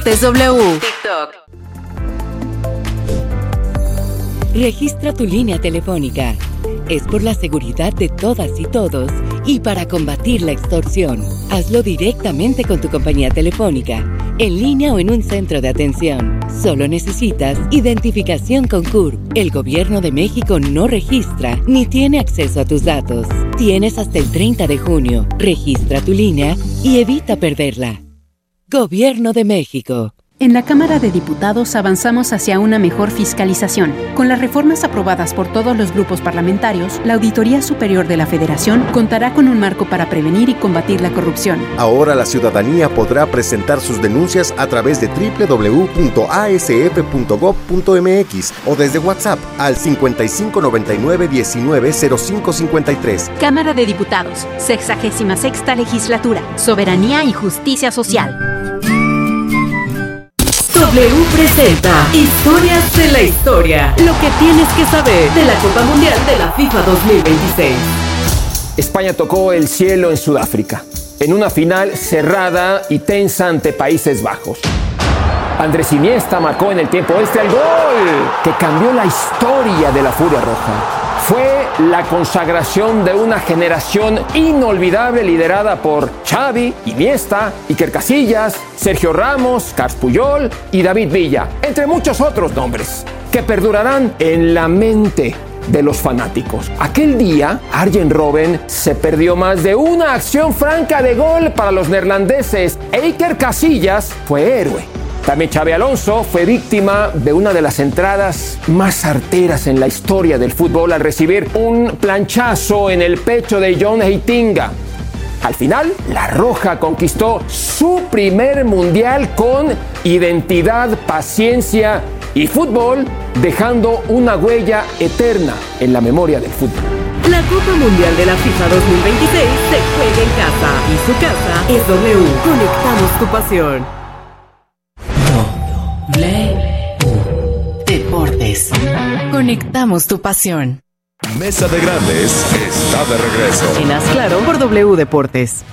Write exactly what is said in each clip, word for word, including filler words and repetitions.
Deportes W. TikTok. Registra tu línea telefónica. Es por la seguridad de todas y todos y para combatir la extorsión. Hazlo directamente con tu compañía telefónica, en línea o en un centro de atención. Solo necesitas identificación con C U R P. El Gobierno de México no registra ni tiene acceso a tus datos. Tienes hasta el treinta de junio. Registra tu línea y evita perderla. Gobierno de México. En la Cámara de Diputados avanzamos hacia una mejor fiscalización. Con las reformas aprobadas por todos los grupos parlamentarios, la Auditoría Superior de la Federación contará con un marco para prevenir y combatir la corrupción. Ahora la ciudadanía podrá presentar sus denuncias a través de doble u doble u doble u punto a s f punto gob punto m x o desde WhatsApp al cincuenta y cinco noventa y nueve diecinueve cero cinco cincuenta y tres. Cámara de Diputados, sexagésima sexta legislatura, Soberanía y Justicia Social. W presenta Historias de la Historia. Lo que tienes que saber de la Copa Mundial de la FIFA dos mil veintiséis. España tocó el cielo en Sudáfrica, en una final cerrada y tensa ante Países Bajos. Andrés Iniesta marcó en el tiempo extra el gol que cambió la historia de la Furia Roja. Fue la consagración de una generación inolvidable liderada por Xavi, Iniesta, Iker Casillas, Sergio Ramos, Carles Puyol y David Villa, entre muchos otros nombres, que perdurarán en la mente de los fanáticos. Aquel día, Arjen Robben se perdió más de una acción franca de gol para los neerlandeses e Iker Casillas fue héroe. También Xabi Alonso fue víctima de una de las entradas más certeras en la historia del fútbol al recibir un planchazo en el pecho de John Heitinga. Al final, la Roja conquistó su primer mundial con identidad, paciencia y fútbol, dejando una huella eterna en la memoria del fútbol. La Copa Mundial de la FIFA dos mil veintiséis se juega en casa y su casa es W. Conectamos tu pasión. W Deportes. Conectamos tu pasión. Mesa de Grandes está de regreso. En Haz Claro por W Deportes.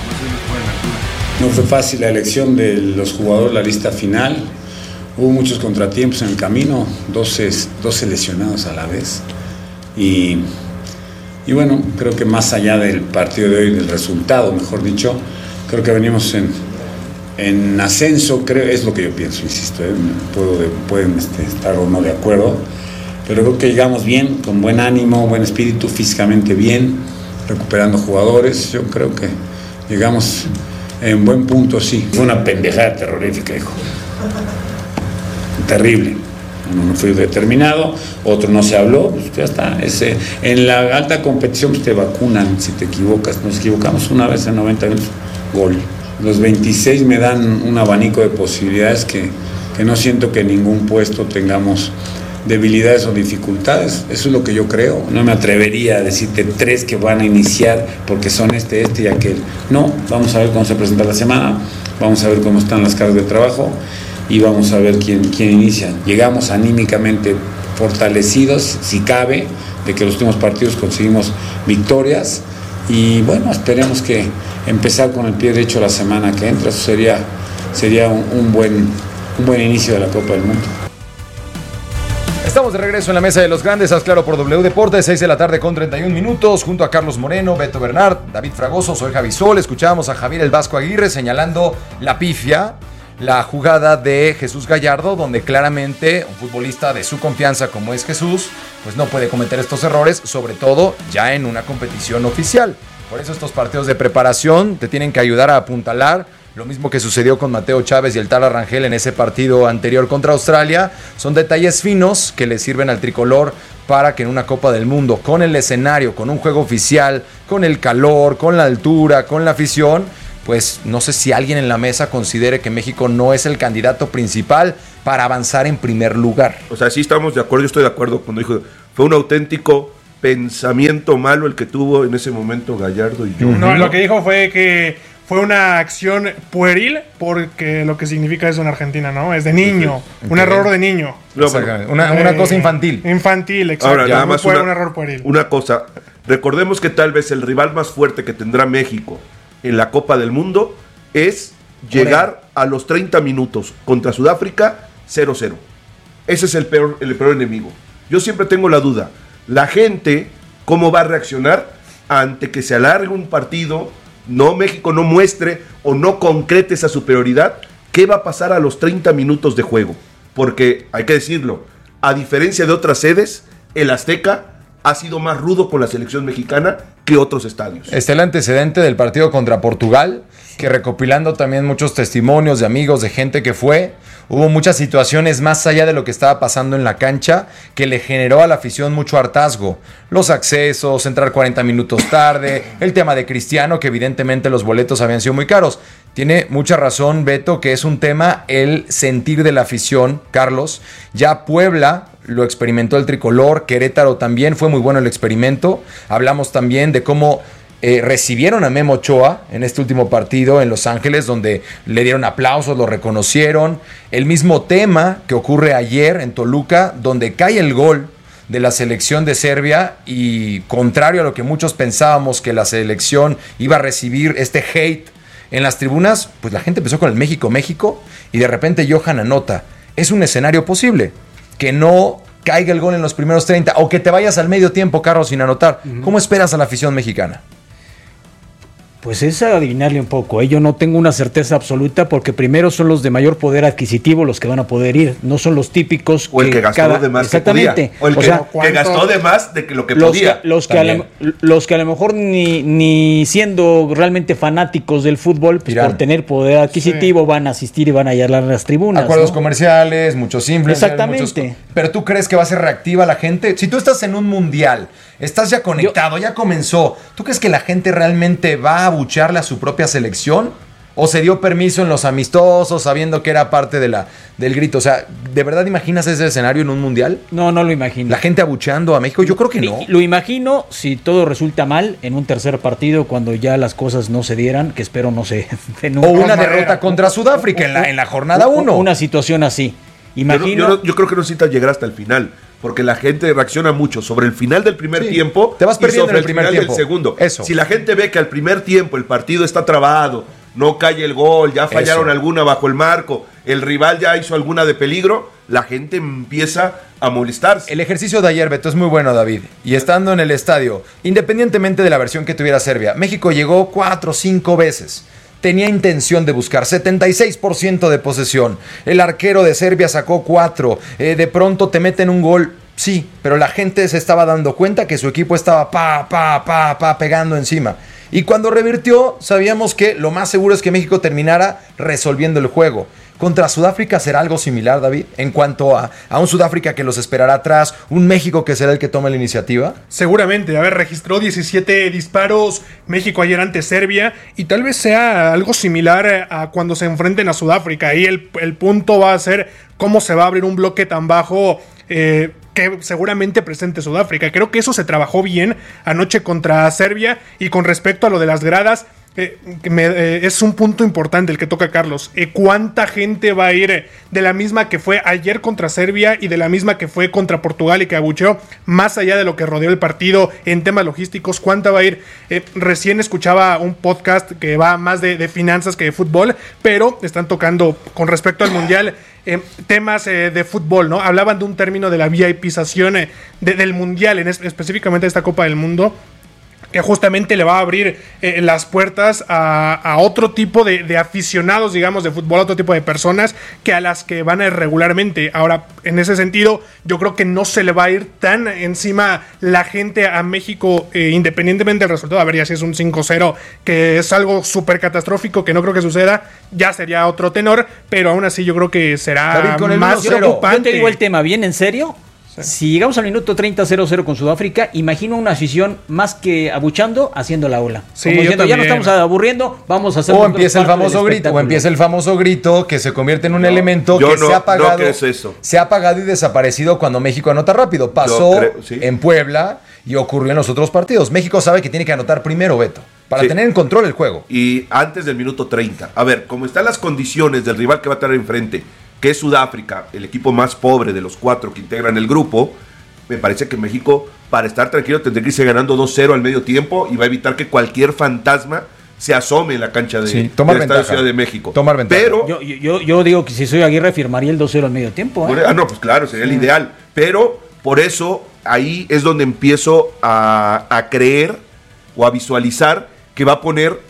No fue fácil la elección de los jugadores, la lista final. Hubo muchos contratiempos en el camino, doce, doce lesionados a la vez. Y, y bueno, creo que más allá del partido de hoy, del resultado, mejor dicho, creo que venimos en... En ascenso, creo, es lo que yo pienso, insisto, ¿eh? Puedo, pueden este, estar o no de acuerdo, pero creo que llegamos bien, con buen ánimo, buen espíritu, físicamente bien, recuperando jugadores. Yo creo que llegamos en buen punto, sí. Fue una pendejada terrorífica, hijo. Terrible. Uno no fue determinado, otro no se habló, pues ya está. Ese, en la alta competición pues te vacunan si te equivocas. Nos equivocamos una vez en noventa minutos, gol. Los veintiséis me dan un abanico de posibilidades que, que no siento que en ningún puesto tengamos debilidades o dificultades. Eso es lo que yo creo. No me atrevería a decirte tres que van a iniciar porque son este, este y aquel. No, vamos a ver cómo se presenta la semana, vamos a ver cómo están las cargas de trabajo y vamos a ver quién, quién inicia. Llegamos anímicamente fortalecidos, si cabe, de que los últimos partidos conseguimos victorias. Y bueno, esperemos que empezar con el pie derecho la semana que entra, eso sería, sería un, un, buen, un buen inicio de la Copa del Mundo. Estamos de regreso en la Mesa de los Grandes, Haz Claro por W Deportes, seis de la tarde con treinta y un minutos, junto a Carlos Moreno, Beto Bernard, David Fragoso, soy Javi Sol. Escuchábamos a Javier El Vasco Aguirre señalando la pifia, la jugada de Jesús Gallardo, donde claramente un futbolista de su confianza como es Jesús, pues no puede cometer estos errores, sobre todo ya en una competición oficial. Por eso estos partidos de preparación te tienen que ayudar a apuntalar. Lo mismo que sucedió con Mateo Chávez y el Tala Rangel en ese partido anterior contra Australia. Son detalles finos que le sirven al tricolor para que en una Copa del Mundo, con el escenario, con un juego oficial, con el calor, con la altura, con la afición, pues no sé si alguien en la mesa considere que México no es el candidato principal para avanzar en primer lugar. O sea, sí estamos de acuerdo, yo estoy de acuerdo cuando dijo, fue un auténtico pensamiento malo el que tuvo en ese momento Gallardo y yo. No, lo que dijo fue que fue una acción pueril porque lo que significa eso en Argentina, ¿no? Es de niño, okay. Un error de niño. No, bueno, una, una eh, cosa infantil. Infantil, exacto. Ahora, nada más fue una, un error pueril. Una cosa, recordemos que tal vez el rival más fuerte que tendrá México en la Copa del Mundo es llegar a los treinta minutos contra Sudáfrica cero cero. Ese es el peor, el peor enemigo. Yo siempre tengo la duda, la gente, ¿cómo va a reaccionar ante que se alargue un partido, no México no muestre o no concrete esa superioridad? ¿Qué va a pasar a los treinta minutos de juego? Porque, hay que decirlo, a diferencia de otras sedes, el Azteca ha sido más rudo con la selección mexicana que otros estadios. Está el antecedente del partido contra Portugal, que recopilando también muchos testimonios de amigos, de gente que fue, hubo muchas situaciones más allá de lo que estaba pasando en la cancha que le generó a la afición mucho hartazgo. Los accesos, entrar cuarenta minutos tarde, el tema de Cristiano, que evidentemente los boletos habían sido muy caros. Tiene mucha razón Beto, que es un tema el sentir de la afición, Carlos. Ya Puebla lo experimentó el tricolor, Querétaro también, fue muy bueno el experimento. Hablamos también de cómo eh, recibieron a Memo Ochoa en este último partido en Los Ángeles, donde le dieron aplausos, lo reconocieron. El mismo tema que ocurre ayer en Toluca, donde cae el gol de la selección de Serbia y contrario a lo que muchos pensábamos que la selección iba a recibir este hate en las tribunas, pues la gente empezó con el México-México y de repente Johan anota. Es un escenario posible, que no caiga el gol en los primeros treinta o que te vayas al medio tiempo, Carlos, sin anotar. Uh-huh. ¿Cómo esperas a la afición mexicana? Pues es adivinarle un poco, ¿eh? Yo no tengo una certeza absoluta porque primero son los de mayor poder adquisitivo los que van a poder ir, no son los típicos o el que, que gastó cada... de más exactamente. Que podía. O el o que, sea, que gastó de más de que lo que los podía. Que, los, que a lo, los que a lo mejor ni, ni siendo realmente fanáticos del fútbol, pues por tener poder adquisitivo sí. van a asistir y van a llenar las tribunas. Acuerdos ¿no? comerciales, muchos influencers. Exactamente. Muchos... Pero ¿tú crees que va a ser reactiva la gente? Si tú estás en un mundial, estás ya conectado, Yo... ya comenzó, ¿tú crees que la gente realmente va a abucharle a su propia selección? ¿O se dio permiso en los amistosos sabiendo que era parte de la, del grito? O sea, ¿de verdad imaginas ese escenario en un mundial? No, no lo imagino. ¿La gente abucheando a México? Yo creo que no. Lo imagino si todo resulta mal en un tercer partido cuando ya las cosas no se dieran, que espero no se den. O una derrota contra Sudáfrica en la, en la jornada uno. Una situación así. Imagino. Yo, no, yo, no, yo creo que no necesita llegar hasta el final. Porque la gente reacciona mucho sobre el final del primer sí, tiempo te vas perdiendo y sobre en el primer final tiempo. del segundo. Eso. Si la gente ve que al primer tiempo el partido está trabado, no cae el gol, ya fallaron Eso. alguna bajo el marco, el rival ya hizo alguna de peligro, la gente empieza a molestarse. El ejercicio de ayer, Beto, es muy bueno, David. Y estando en el estadio, independientemente de la versión que tuviera Serbia, México llegó cuatro o cinco veces. Tenía intención de buscar, setenta y seis por ciento de posesión. El arquero de Serbia sacó cuatro. Eh, de pronto te meten un gol. Sí, pero la gente se estaba dando cuenta que su equipo estaba pa, pa, pa, pa, pegando encima. Y cuando revirtió, sabíamos que lo más seguro es que México terminara resolviendo el juego. Contra Sudáfrica será algo similar, David, en cuanto a, a un Sudáfrica que los esperará atrás, un México que será el que tome la iniciativa. Seguramente, a ver, registró diecisiete disparos México ayer ante Serbia y tal vez sea algo similar a cuando se enfrenten a Sudáfrica. Ahí el, el punto va a ser cómo se va a abrir un bloque tan bajo eh, que seguramente presente Sudáfrica. Creo que eso se trabajó bien anoche contra Serbia y con respecto a lo de las gradas, Eh, me, eh, es un punto importante el que toca Carlos. Eh, ¿Cuánta gente va a ir eh, de la misma que fue ayer contra Serbia y de la misma que fue contra Portugal y que abucheó, más allá de lo que rodeó el partido en temas logísticos? ¿Cuánta va a ir? Eh, recién escuchaba un podcast que va más de, de finanzas que de fútbol, pero están tocando con respecto al Mundial eh, temas eh, de fútbol, ¿no? Hablaban de un término de la VIPización eh, de, del Mundial, en es, específicamente esta Copa del Mundo, que justamente le va a abrir eh, las puertas a, a otro tipo de, de aficionados, digamos, de fútbol, a otro tipo de personas que a las que van a ir regularmente. Ahora, en ese sentido, yo creo que no se le va a ir tan encima la gente a México, eh, independientemente del resultado. A ver, ya si es un cinco cero, que es algo súper catastrófico, que no creo que suceda, ya sería otro tenor, pero aún así yo creo que será más preocupante. Yo te digo el tema, ¿bien en serio? Si llegamos al minuto treinta cero cero con Sudáfrica, imagino una afición más que abuchando, haciendo la ola. Sí, como diciendo, ya no estamos aburriendo, vamos a hacer... O empieza el famoso grito, o empieza el famoso grito que se convierte en un no, elemento que no, se ha apagado. No, ¿qué es eso? Se ha apagado y desaparecido cuando México anota rápido. Pasó creo, sí. en Puebla y ocurrió en los otros partidos. México sabe que tiene que anotar primero, Beto, para sí. tener en control el juego. Y antes del minuto treinta. A ver, como están las condiciones del rival que va a estar enfrente, que es Sudáfrica, el equipo más pobre de los cuatro que integran el grupo, me parece que México, para estar tranquilo, tendría que irse ganando dos cero al medio tiempo y va a evitar que cualquier fantasma se asome en la cancha de, sí, tomar del Estadio ventaja. Ciudad de México. Tomar ventaja. Pero, yo, yo, yo digo que si soy Aguirre firmaría el dos cero al medio tiempo. ¿eh? Ah, no, pues claro, sería sí. el ideal. Pero por eso ahí es donde empiezo a, a creer o a visualizar que va a poner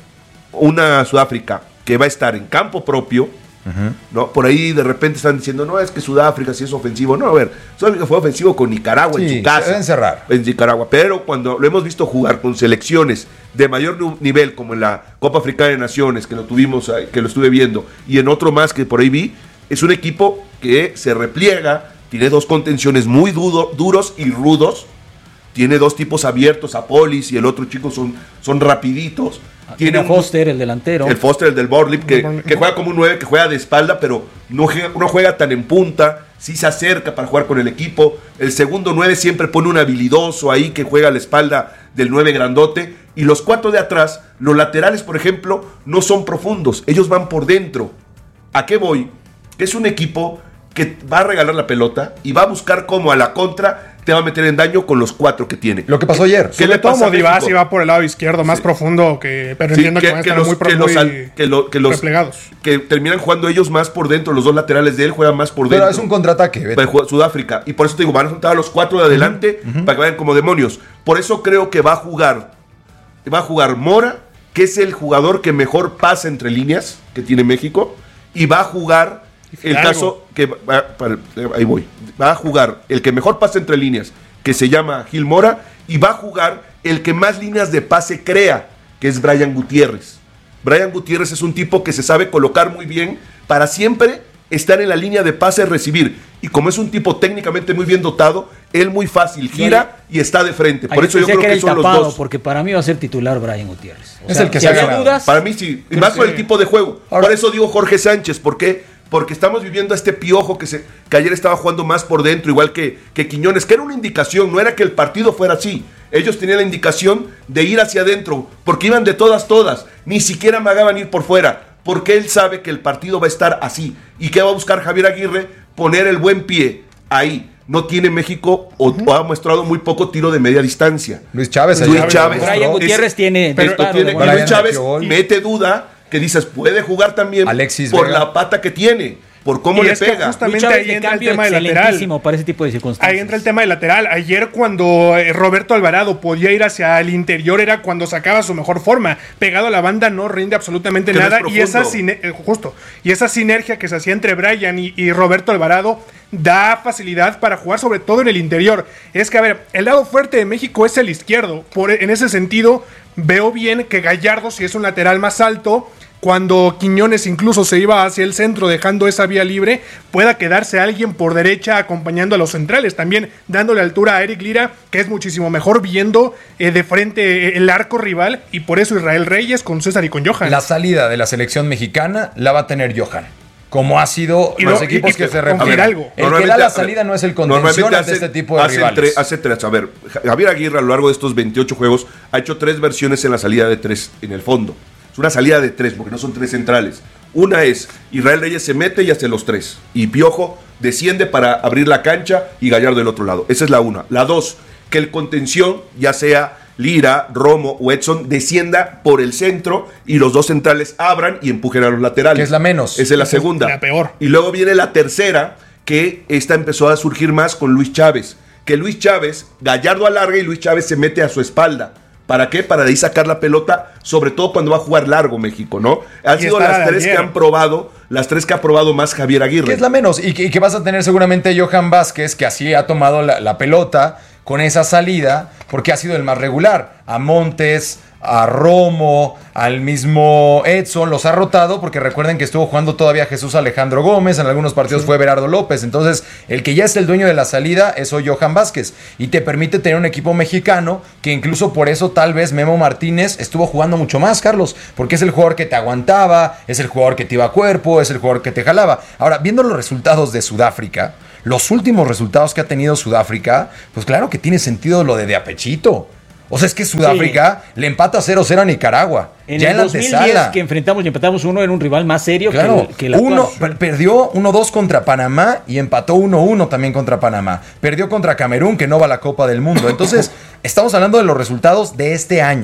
una Sudáfrica que va a estar en campo propio. Uh-huh. ¿No? Por ahí de repente están diciendo, no, es que Sudáfrica sí es ofensivo. No, a ver, Sudáfrica fue ofensivo con Nicaragua sí, en su casa. Se deben cerrar. En Nicaragua. Pero cuando lo hemos visto jugar con selecciones de mayor nivel, como en la Copa Africana de Naciones, que lo tuvimos, que lo estuve viendo, y en otro más que por ahí vi, es un equipo que se repliega, tiene dos contenciones muy dudo, duros y rudos, tiene dos tipos abiertos, a Polis y el otro chico son, son rapiditos. Tiene a Foster, el delantero. El Foster, el del Borlip, que, que juega como un nueve, que juega de espalda, pero no juega, no juega tan en punta, sí se acerca para jugar con el equipo. El segundo nueve siempre pone un habilidoso ahí que juega a la espalda del nueve grandote. Y los cuatro de atrás, los laterales, por ejemplo, no son profundos, ellos van por dentro. ¿A qué voy? Es un equipo que va a regalar la pelota y va a buscar cómo a la contra te va a meter en daño con los cuatro que tiene. Lo que pasó ayer. ¿Qué le pasa a Modivaz y va por el lado izquierdo, más sí. profundo, que, pero sí, entiendo que, que van a estar los, muy, que muy los, que lo, que los, replegados. Que terminan jugando ellos más por dentro, los dos laterales de él juegan más por dentro. Pero es un contraataque. Sudáfrica. Y por eso te digo, van a juntar a los cuatro de adelante uh-huh, uh-huh. para que vayan como demonios. Por eso creo que va a jugar, va a jugar Mora, que es el jugador que mejor pasa entre líneas que tiene México, y va a jugar el caso que va, para, ahí voy, va a jugar el que mejor pasa entre líneas, que se llama Gil Mora, y va a jugar el que más líneas de pase crea, que es Brian Gutiérrez. Brian Gutiérrez es un tipo que se sabe colocar muy bien para siempre estar en la línea de pase y recibir. Y como es un tipo técnicamente muy bien dotado, él muy fácil gira y está de frente. Por eso yo creo que, que son tapado, los dos. Porque para mí va a ser titular Brian Gutiérrez. O es sea, el que si se había dudas. Para mí sí, y más por el tipo de juego. Ahora, por eso digo Jorge Sánchez, ¿por qué? Porque estamos viviendo a este Piojo que, se, que ayer estaba jugando más por dentro, igual que, que Quiñones, que era una indicación, no era que el partido fuera así. Ellos tenían la indicación de ir hacia adentro, porque iban de todas, todas. Ni siquiera amagaban ir por fuera, porque él sabe que el partido va a estar así. ¿Y qué va a buscar Javier Aguirre? Poner el buen pie ahí. No tiene México o, uh-huh. o ha mostrado muy poco tiro de media distancia. Luis Chávez. Luis Chávez. Brian Gutiérrez tiene... Pero tiene Luis Chávez mete duda que dices, puede jugar también Alexis por Vega. La pata que tiene, por cómo y le es pega. Que justamente ahí entra el tema del lateral. Para ese tipo de circunstancias. Ahí entra el tema del lateral. Ayer cuando Roberto Alvarado podía ir hacia el interior era cuando sacaba su mejor forma. Pegado a la banda no rinde absolutamente que nada. No y esa sine- justo y esa sinergia que se hacía entre Brian y, y Roberto Alvarado da facilidad para jugar sobre todo en el interior. Es que a ver, el lado fuerte de México es el izquierdo. Por, en ese sentido veo bien que Gallardo, si es un lateral más alto, cuando Quiñones incluso se iba hacia el centro dejando esa vía libre, pueda quedarse alguien por derecha acompañando a los centrales, también dándole altura a Eric Lira, que es muchísimo mejor viendo eh, de frente el arco rival, y por eso Israel Reyes con César y con Johan. La salida de la selección mexicana la va a tener Johan, como ha sido y los no, equipos y, y, que se refieren. Algo. El que da la salida no es el contención de este tipo de hace rivales. Tre, hace tres, a ver, Javier Aguirre a lo largo de estos veintiocho juegos ha hecho tres versiones en la salida de tres en el fondo. Es una salida de tres, porque no son tres centrales. Una es, Israel Reyes se mete y hace los tres. Y Piojo desciende para abrir la cancha y Gallardo del otro lado. Esa es la una. La dos, que el contención, ya sea Lira, Romo o Edson, descienda por el centro y los dos centrales abran y empujen a los laterales. Que es la menos. Esa es la segunda. La peor. Y luego viene la tercera, que esta empezó a surgir más con Luis Chávez. Que Luis Chávez, Gallardo alarga y Luis Chávez se mete a su espalda. ¿Para qué? Para de ahí sacar la pelota, sobre todo cuando va a jugar largo México, ¿no? Han y sido las tres ayer. que han probado, las tres que ha probado más Javier Aguirre. Que es la menos, y que, y que vas a tener seguramente Johan Vázquez, que así ha tomado la, la pelota con esa salida, porque ha sido el más regular. A Montes, a Romo, al mismo Edson, los ha rotado, porque recuerden que estuvo jugando todavía Jesús Alejandro Gómez, en algunos partidos sí. fue Berardo López, entonces el que ya es el dueño de la salida es hoy Johan Vázquez, y te permite tener un equipo mexicano, que incluso por eso tal vez Memo Martínez estuvo jugando mucho más, Carlos, porque es el jugador que te aguantaba, es el jugador que te iba a cuerpo, es el jugador que te jalaba. Ahora, viendo los resultados de Sudáfrica, los últimos resultados que ha tenido Sudáfrica, pues claro que tiene sentido lo de de apechito. O sea, es que Sudáfrica sí. le empata cero cero a Nicaragua. En ya el en la dos mil diez antesala. Que enfrentamos y empatamos uno, era un rival más serio claro, que, que la uno per- Perdió uno dos contra Panamá y empató uno uno también contra Panamá. Perdió contra Camerún, que no va a la Copa del Mundo. Entonces, estamos hablando de los resultados de este año.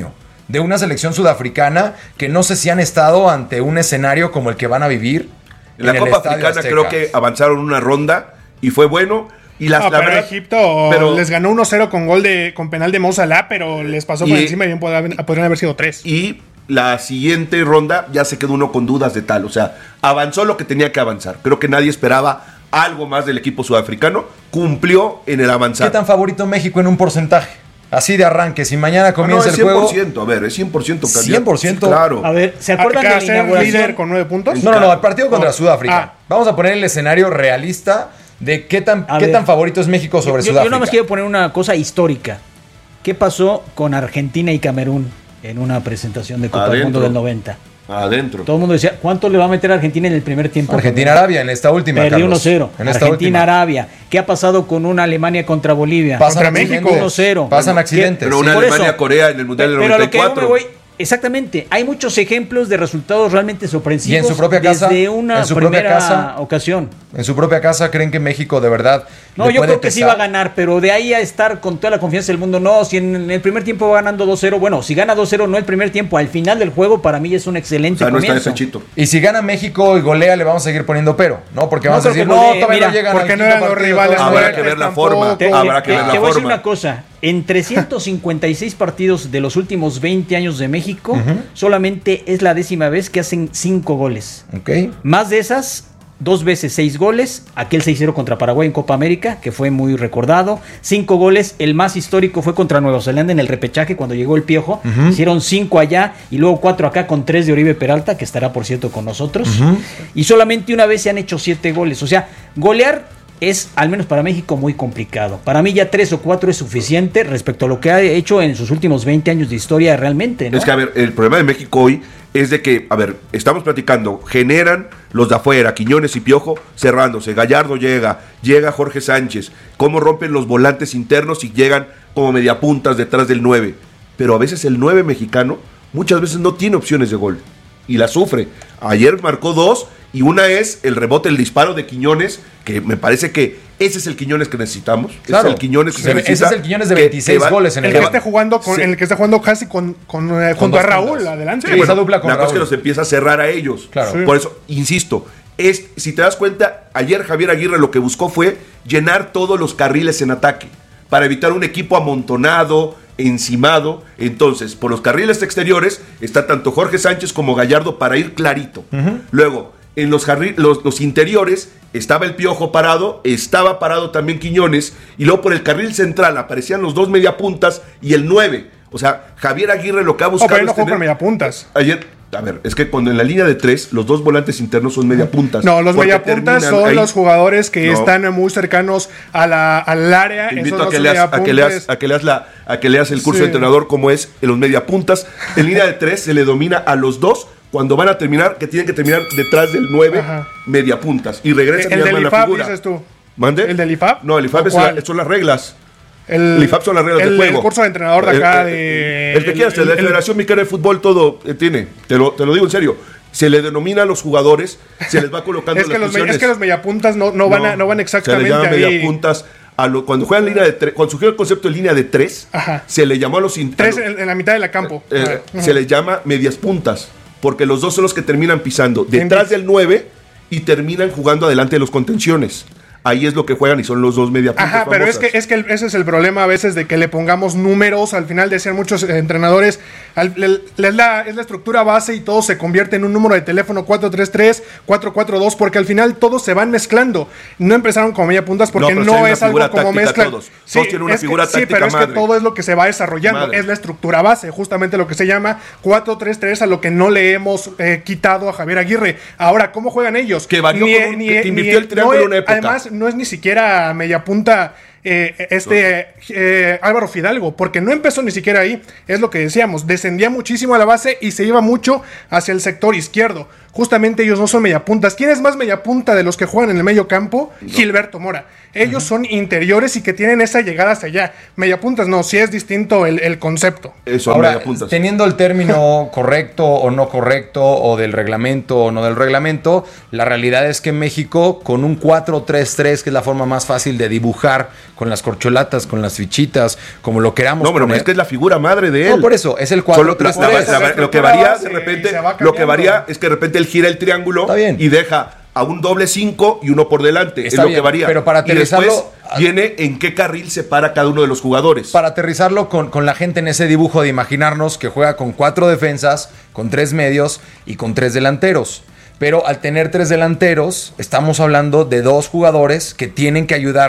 de una selección sudafricana que no sé si han estado ante un escenario como el que van a vivir. En la en Copa Africana creo que avanzaron una ronda y fue bueno. Y las, no, la pero verdad, Egipto pero, les ganó uno cero con gol de con penal de Mo Salah, pero les pasó por y, encima y bien podrían, podrían haber sido tres. Y la siguiente ronda ya se quedó uno con dudas de tal. O sea, avanzó lo que tenía que avanzar. Creo que nadie esperaba algo más del equipo sudafricano. Cumplió en el avanzar. ¿Qué tan favorito México en un porcentaje? Así de arranque, si mañana comienza no, no, el juego. cien por ciento, a ver, es cien por ciento. cien por ciento. Sí, claro. A ver, ¿se acuerdan de la inauguración? Líder con nueve puntos? No, no, no, el partido contra no. Sudáfrica. Ah. Vamos a poner el escenario realista de qué tan, qué tan favorito es México sobre yo, Sudáfrica. Yo nada más quiero poner una cosa histórica. ¿Qué pasó con Argentina y Camerún en una presentación de Copa Adentro. del Mundo del noventa? Adentro. Todo el mundo decía, ¿cuánto le va a meter a Argentina en el primer tiempo? Argentina-Arabia en esta última, Perdió uno cero. Argentina-Arabia. Arabia. ¿Qué ha pasado con una Alemania contra Bolivia? Pasan contra México uno cero. Pasan accidentes. Pero una sí, Alemania-Corea en el Mundial del pero noventa y cuatro. Pero a lo que yo me voy, exactamente, hay muchos ejemplos de resultados realmente sorpresivos. Y en su propia casa, desde una en su primera propia casa, ocasión. En su propia casa creen que México de verdad. No, yo creo que sí va a ganar, pero de ahí a estar con toda la confianza del mundo, no, si en el primer tiempo va ganando dos cero, bueno, si gana dos cero no el primer tiempo, al final del juego para mí es un excelente o sea, no comienzo. está de y si gana México y golea, le vamos a seguir poniendo pero, ¿no? Porque vamos no, a decir, golee, no, todavía mira, no llegan porque al no eran los rivales. Habrá que ver la forma, Te, habrá que te, ver la te voy a decir forma. una cosa, en trescientos cincuenta y seis partidos de los últimos veinte años de México, uh-huh. solamente es la décima vez que hacen cinco goles. Okay. Más de esas, dos veces seis goles, aquel seis cero contra Paraguay en Copa América, que fue muy recordado, cinco goles, el más histórico fue contra Nueva Zelanda en el repechaje cuando llegó el Piojo, uh-huh. hicieron cinco allá y luego cuatro acá con tres de Oribe Peralta, que estará por cierto con nosotros, uh-huh. y solamente una vez se han hecho siete goles, o sea, golear es, al menos para México, muy complicado. Para mí ya tres o cuatro es suficiente respecto a lo que ha hecho en sus últimos veinte años de historia realmente, ¿no? Es que, a ver, el problema de México hoy es de que, a ver, estamos platicando, generan los de afuera, Quiñones y Piojo cerrándose, Gallardo llega, llega Jorge Sánchez, cómo rompen los volantes internos y llegan como mediapuntas detrás del nueve, pero a veces el nueve mexicano muchas veces no tiene opciones de gol y la sufre. Ayer marcó dos y una es el rebote, el disparo de Quiñones, que me parece que ese es el Quiñones que necesitamos. Claro. Ese es el Quiñones que se necesita. Ese es el Quiñones de veintiséis que, que va, goles en el, el que esté jugando con, sí. el que esté jugando casi con, con, eh, con junto a Raúl puntas. adelante. Sí, sí, bueno, esa dupla con la Raúl. cosa es que los empieza a cerrar a ellos. Claro. Sí. Por eso, insisto, es, si te das cuenta, ayer Javier Aguirre lo que buscó fue llenar todos los carriles en ataque para evitar un equipo amontonado, encimado. Entonces, por los carriles exteriores está tanto Jorge Sánchez como Gallardo para ir clarito. Uh-huh. Luego, en los, los, los interiores estaba el Piojo parado, estaba parado también Quiñones, y luego por el carril central aparecían los dos mediapuntas y el nueve. O sea, Javier Aguirre lo que ha buscado oh, pero no es tener... con mediapuntas. Ayer, a ver, es que cuando en la línea de tres, los dos volantes internos son mediapuntas. No, los mediapuntas son ahí. Los jugadores que no. están muy cercanos a la, al área. Te invito a que, leas, a, que leas, a, que leas la, a que leas el curso sí. de entrenador como es en los mediapuntas. En línea de tres se le domina a los dos cuando van a terminar, que tienen que terminar detrás del nueve, mediapuntas. Y regresan el y del arman I F A P, la figura. dices tú. ¿Mande? ¿El del I F A P? No, el I F A P es la, son las reglas. El, el I F A P son las reglas el, del juego. El curso de entrenador de acá el, de... El, el que quieras, el, la Federación Mexicana de Fútbol todo eh, tiene, te lo, te lo digo en serio. Se le denomina a los jugadores, se les va colocando es, que las los, funciones. Es que los mediapuntas no, no, van, no, a, no van exactamente se les llama ahí. mediapuntas. A lo, cuando juegan línea de tres, cuando surgió el concepto de línea de tres, Ajá. se le llamó a los... Tres en, en la mitad del campo. Eh, eh, se les llama medias puntas, porque los dos son los que terminan pisando detrás del nueve y terminan jugando adelante de los contenciones. Ahí es lo que juegan y son los dos media puntas. Ajá, pero es que, es que el, ese es el problema a veces de que le pongamos números. Al final decían muchos eh, entrenadores, al, le, le, es, la, es la estructura base y todo se convierte en un número de teléfono cuatro tres tres, cuatro cuatro dos, porque al final todos se van mezclando. No empezaron como media puntas porque no, no es algo como mezcla. Todos, sí, todos tienen una figura que, táctica sí, pero madre. Es que todo es lo que se va desarrollando. Madre. Es la estructura base, justamente lo que se llama cuatro tres tres, a lo que no le hemos eh, quitado a Javier Aguirre. Ahora, ¿cómo juegan ellos? Que varió ni, con un, ni, que ni, invirtió el triángulo no, en una época. Además, no es ni siquiera media punta eh, este eh, Álvaro Fidalgo, porque no empezó ni siquiera ahí, es lo que decíamos, descendía muchísimo a la base y se iba mucho hacia el sector izquierdo. justamente ellos no son mediapuntas. ¿Quién es más mediapunta de los que juegan en el medio campo? No. Gilberto Mora. Ellos uh-huh. son interiores y que tienen esa llegada hacia allá. Mediapuntas no, sí es distinto el, el concepto. Eso, ahora, teniendo el término correcto o no correcto, o del reglamento o no del reglamento, la realidad es que México, con un cuatro tres tres, que es la forma más fácil de dibujar, con las corcholatas, con las fichitas, como lo queramos No, pero poner. es que es la figura madre de él. No, por eso, es el cuatro tres tres. Lo que varía de repente, lo que varía es que de repente él gira el triángulo y deja a un doble cinco y uno por delante. Está es lo bien, que varía. Pero para aterrizarlo, y después viene en qué carril se para cada uno de los jugadores. Para aterrizarlo con, con la gente en ese dibujo de imaginarnos que juega con cuatro defensas, con tres medios y con tres delanteros. Pero al tener tres delanteros, estamos hablando de dos jugadores que tienen que ayudar